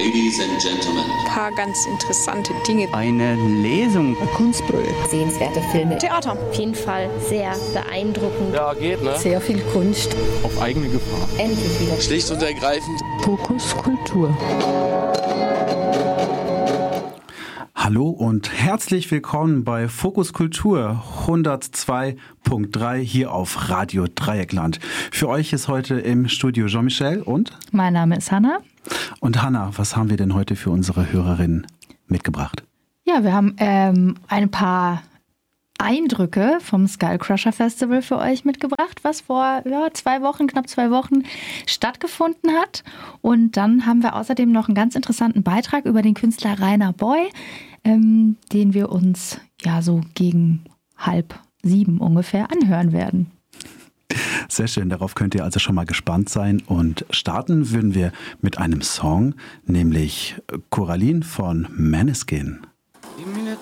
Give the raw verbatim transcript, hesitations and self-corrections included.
Ladies and Gentlemen. Ein paar ganz interessante Dinge. Eine Lesung. Ein Kunstprojekt. Sehenswerte Filme. Theater. Auf jeden Fall sehr beeindruckend. Ja, geht, ne? Sehr viel Kunst. Auf eigene Gefahr. Endlich wieder. Schlicht und ergreifend. Fokus Kultur. Hallo und herzlich willkommen bei Fokus Kultur hundertzwei Komma drei hier auf Radio Dreieckland. Für euch ist heute im Studio Jean-Michel und? Mein Name ist Hanna. Und Hanna, was haben wir denn heute für unsere Hörerinnen mitgebracht? Ja, wir haben ähm, ein paar Eindrücke vom Skullcrusher Festival für euch mitgebracht, was vor ja, zwei Wochen, knapp zwei Wochen stattgefunden hat. Und dann haben wir außerdem noch einen ganz interessanten Beitrag über den Künstler Rainer Boy, ähm, den wir uns ja so gegen halb sieben ungefähr anhören werden. Sehr schön, darauf könnt ihr also schon mal gespannt sein. Und starten würden wir mit einem Song, nämlich Coraline von Måneskin. Dimmi le